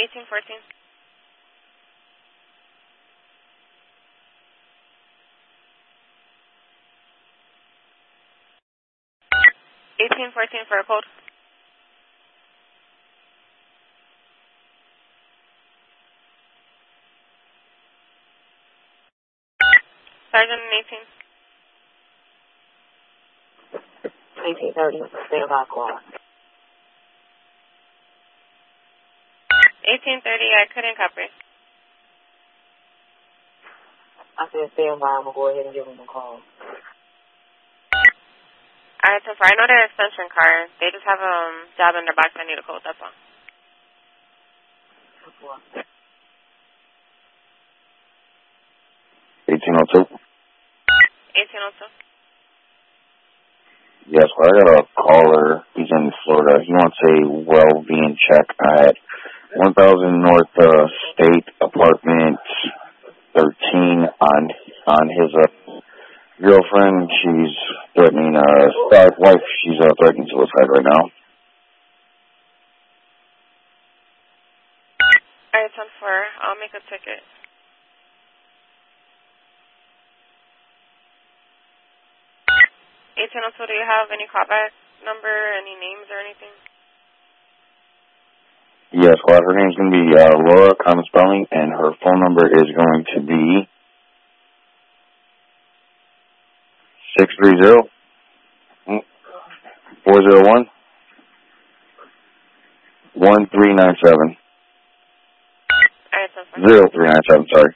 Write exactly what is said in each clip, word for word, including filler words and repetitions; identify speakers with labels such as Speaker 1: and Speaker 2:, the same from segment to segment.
Speaker 1: eighteen fourteen. eighteen fourteen for a code. Sergeant eighteen.
Speaker 2: eighteen thirty, stand by call.
Speaker 1: eighteen thirty, I couldn't copy.
Speaker 2: I said stand by, I'm going to go ahead and give them a call.
Speaker 1: Alright, so far, I know their extension card. They just have a um, job in their box. I need a code, that's all.
Speaker 3: eighteen oh two.
Speaker 1: eighteen oh two.
Speaker 3: Yes, well, I got a caller. He's in Florida. He wants a well being check at one thousand North uh, State Apartment thirteen on on his uh, girlfriend. She's threatening, uh, Star's wife. She's uh, threatening suicide right now.
Speaker 1: Alright, ten four. I'll make a ticket. eighteen oh two, do you have any callback number, any names or anything?
Speaker 3: Yes, well, her name's going to be uh, Laura, common spelling, and her phone number is going to be six three zero, four zero one, one three nine seven.
Speaker 1: Alright, ten four.
Speaker 3: zero three nine seven, sorry.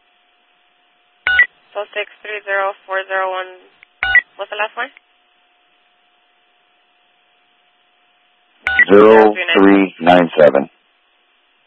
Speaker 1: So six three zero, four zero one, what's the last one?
Speaker 3: zero three nine seven.